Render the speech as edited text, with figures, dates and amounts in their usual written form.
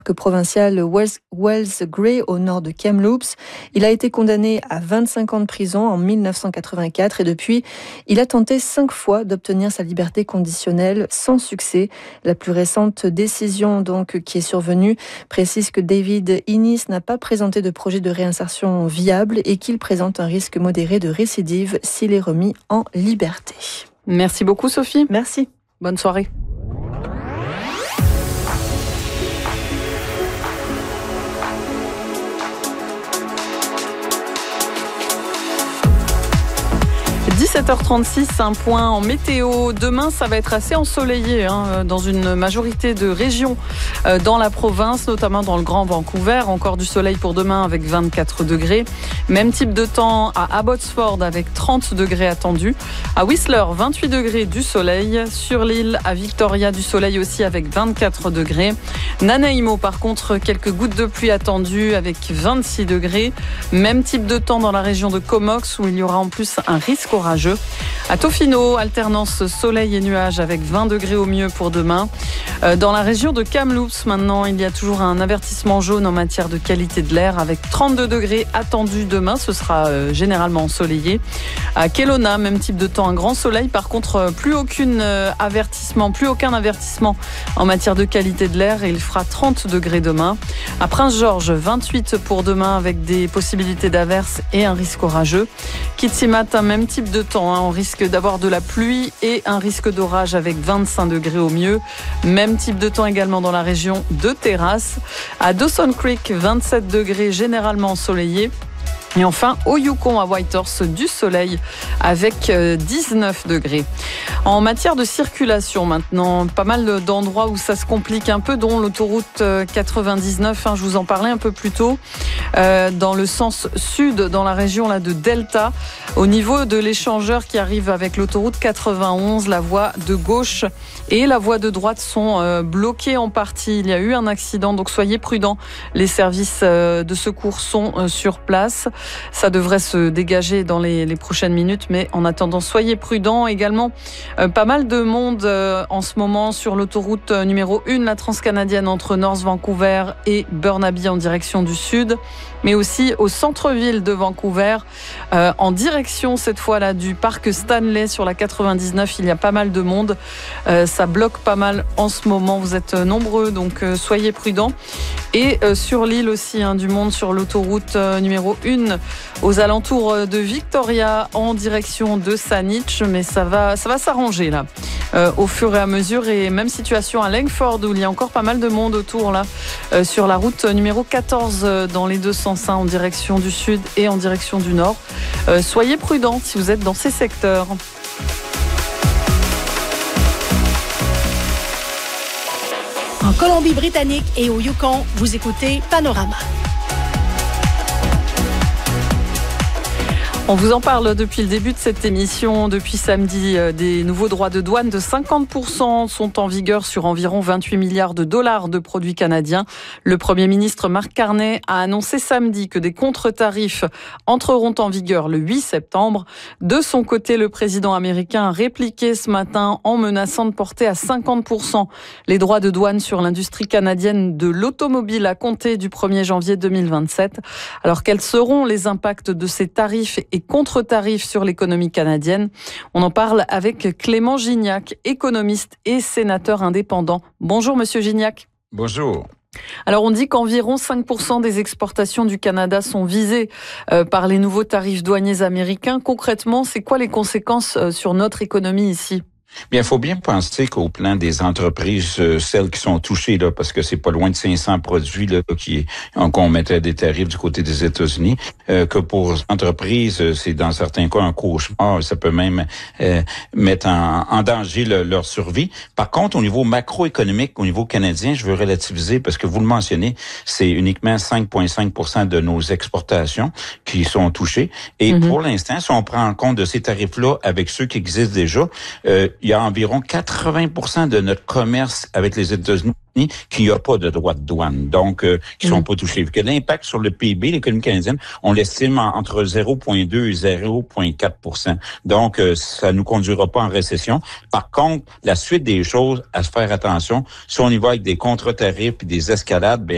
provincial Wells Grey au nord de Kamloops. Il a été condamné à 25 ans de prison en 1984 et depuis, il a tenté 5 fois d'obtenir sa liberté conditionnelle sans succès. La plus récente décision qui est survenue précise que David Innis n'a pas présenté de projet de réinsertion viable et qu'il présente un risque modéré de récidive s'il est remis en liberté. Merci beaucoup Sophie. Merci. Bonne soirée. « 17h36, un point en météo. Demain, ça va être assez ensoleillé dans une majorité de régions dans la province, notamment dans le Grand Vancouver. Encore du soleil pour demain avec 24 degrés. Même type de temps à Abbotsford avec 30 degrés attendus. À Whistler, 28 degrés du soleil. Sur l'île, à Victoria, du soleil aussi avec 24 degrés. Nanaimo, par contre, quelques gouttes de pluie attendues avec 26 degrés. Même type de temps dans la région de Comox où il y aura en plus un risque orageux. À Tofino, alternance soleil et nuages avec 20 degrés au mieux pour demain. Dans la région de Kamloops, maintenant, il y a toujours un avertissement jaune en matière de qualité de l'air avec 32 degrés attendus demain. Ce sera généralement ensoleillé. À Kelowna, même type de temps, un grand soleil. Par contre, plus aucun avertissement en matière de qualité de l'air et il fera 30 degrés demain. À Prince George, 28 pour demain avec des possibilités d'averses et un risque orageux. Kitimat, un même type de temps. On risque d'avoir de la pluie et un risque d'orage avec 25 degrés au mieux. Même type de temps également dans la région de Terrasse. À Dawson Creek, 27 degrés généralement ensoleillés. Et enfin, au Yukon, à Whitehorse, du soleil avec 19 degrés. En matière de circulation maintenant, pas mal d'endroits où ça se complique un peu, dont l'autoroute 99, je vous en parlais un peu plus tôt, dans le sens sud, dans la région là, de Delta. Au niveau de l'échangeur qui arrive avec l'autoroute 91, la voie de gauche et la voie de droite sont bloquées en partie. Il y a eu un accident, donc soyez prudents. Les services de secours sont sur place. Ça devrait se dégager dans les prochaines minutes, mais en attendant, soyez prudents. Également, pas mal de monde en ce moment sur l'autoroute numéro 1, la transcanadienne entre North Vancouver et Burnaby en direction du sud, mais aussi au centre-ville de Vancouver, en direction cette fois-là du parc Stanley sur la 99. Il y a pas mal de monde. Ça bloque pas mal en ce moment. Vous êtes nombreux, donc soyez prudents. Et sur l'île aussi, du monde sur l'autoroute numéro 1 aux alentours de Victoria en direction de Saanich, mais ça va s'arranger là au fur et à mesure. Et même situation à Langford où il y a encore pas mal de monde autour là sur la route numéro 14 dans les deux sens, en direction du sud et en direction du nord. Soyez prudents si vous êtes dans ces secteurs. En Colombie-Britannique et au Yukon, vous écoutez Panorama. On vous en parle depuis le début de cette émission. Depuis samedi, des nouveaux droits de douane de 50% sont en vigueur sur environ 28 milliards de dollars de produits canadiens. Le Premier ministre Mark Carney a annoncé samedi que des contre-tarifs entreront en vigueur le 8 septembre. De son côté, le président américain a répliqué ce matin en menaçant de porter à 50% les droits de douane sur l'industrie canadienne de l'automobile à compter du 1er janvier 2027. Alors, quels seront les impacts de ces tarifs et contre-tarifs sur l'économie canadienne? On en parle avec Clément Gignac, économiste et sénateur indépendant. Bonjour Monsieur Gignac. Bonjour. Alors on dit qu'environ 5% des exportations du Canada sont visées par les nouveaux tarifs douaniers américains. Concrètement, c'est quoi les conséquences sur notre économie ici? Bien, il faut bien penser qu'au plan des entreprises, celles qui sont touchées, là, parce que c'est pas loin de 500 produits là, qu'on mettait des tarifs du côté des États-Unis, que pour les entreprises, c'est dans certains cas un cauchemar. Ça peut même mettre en danger leur survie. Par contre, au niveau macroéconomique, au niveau canadien, je veux relativiser parce que vous le mentionnez, c'est uniquement 5,5% de nos exportations qui sont touchées. Et pour l'instant, si on prend en compte de ces tarifs-là avec ceux qui existent déjà, il y a environ 80% de notre commerce avec les États-Unis qui n'a pas de droits de douane, donc qui sont pas touchés. Que l'impact sur le PIB, l'économie canadienne, on l'estime entre 0,2 et 0,4%. Donc, ça nous conduira pas en récession. Par contre, la suite des choses, à se faire attention, si on y va avec des contre-tarifs et des escalades,